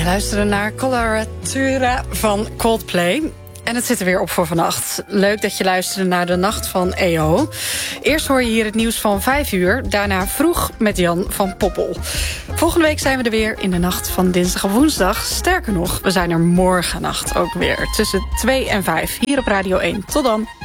luisteren naar Coloratura van Coldplay. En het zit er weer op voor vannacht. Leuk dat je luisterde naar de Nacht van EO. Eerst hoor je hier het nieuws van 5 uur. Daarna vroeg met Jan van Poppel. Volgende week zijn we er weer in de nacht van dinsdag op woensdag. Sterker nog, we zijn er morgennacht ook weer. Tussen 2 en 5 hier op Radio 1. Tot dan.